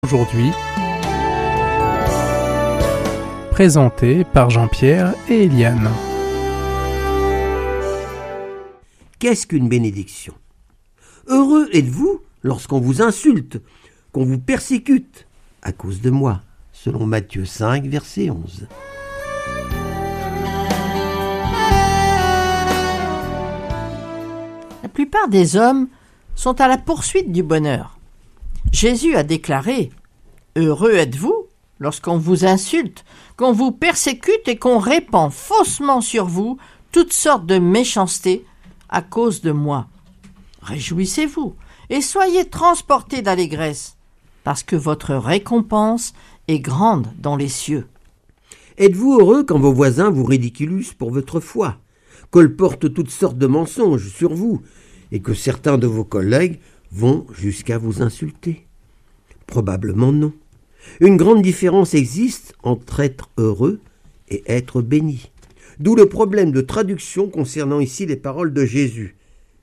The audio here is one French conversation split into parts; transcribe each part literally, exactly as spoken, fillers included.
Aujourd'hui, présenté par Jean-Pierre et Eliane. Qu'est-ce qu'une bénédiction ? Heureux êtes-vous lorsqu'on vous insulte, qu'on vous persécute, à cause de moi, selon Matthieu cinq, verset onze. La plupart des hommes sont à la poursuite du bonheur. Jésus a déclaré « Heureux êtes-vous lorsqu'on vous insulte, qu'on vous persécute et qu'on répand faussement sur vous toutes sortes de méchancetés à cause de moi. Réjouissez-vous et soyez transportés d'allégresse, parce que votre récompense est grande dans les cieux. » Êtes-vous heureux quand vos voisins vous ridiculisent pour votre foi, colportent toutes sortes de mensonges sur vous, et que certains de vos collègues vont jusqu'à vous insulter ? Probablement non. Une grande différence existe entre être heureux et être béni. D'où le problème de traduction concernant ici les paroles de Jésus.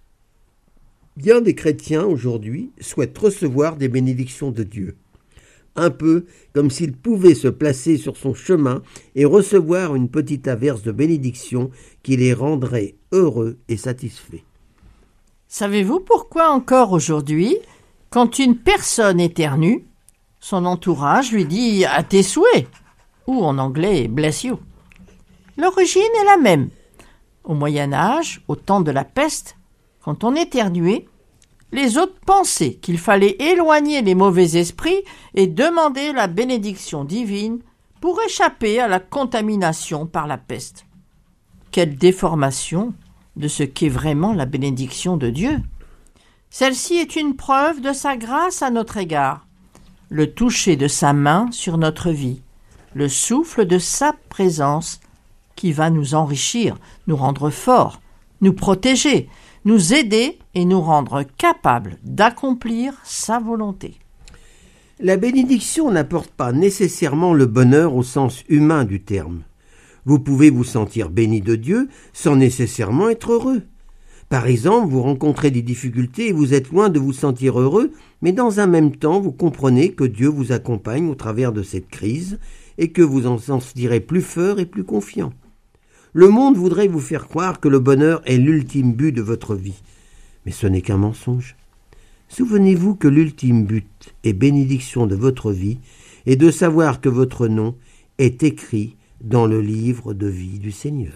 Bien des chrétiens aujourd'hui souhaitent recevoir des bénédictions de Dieu. Un peu comme s'ils pouvaient se placer sur son chemin et recevoir une petite averse de bénédiction qui les rendrait heureux et satisfaits. Savez-vous pourquoi encore aujourd'hui, quand une personne éternue, son entourage lui dit « à tes souhaits » ou en anglais « bless you ». L'origine est la même. Au Moyen-Âge, au temps de la peste, quand on éternuait, les autres pensaient qu'il fallait éloigner les mauvais esprits et demander la bénédiction divine pour échapper à la contamination par la peste. Quelle déformation de ce qu'est vraiment la bénédiction de Dieu. Celle-ci est une preuve de sa grâce à notre égard, le toucher de sa main sur notre vie, le souffle de sa présence qui va nous enrichir, nous rendre forts, nous protéger, nous aider et nous rendre capables d'accomplir sa volonté. La bénédiction n'apporte pas nécessairement le bonheur au sens humain du terme. Vous pouvez vous sentir béni de Dieu sans nécessairement être heureux. Par exemple, vous rencontrez des difficultés et vous êtes loin de vous sentir heureux, mais dans un même temps, vous comprenez que Dieu vous accompagne au travers de cette crise et que vous en sentirez plus fort et plus confiant. Le monde voudrait vous faire croire que le bonheur est l'ultime but de votre vie, mais ce n'est qu'un mensonge. Souvenez-vous que l'ultime but et bénédiction de votre vie est de savoir que votre nom est écrit dans le livre de vie du Seigneur.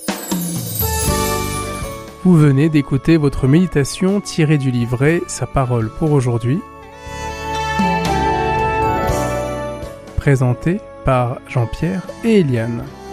Vous venez d'écouter votre méditation tirée du livret Sa parole pour aujourd'hui, présenté par Jean-Pierre et Eliane.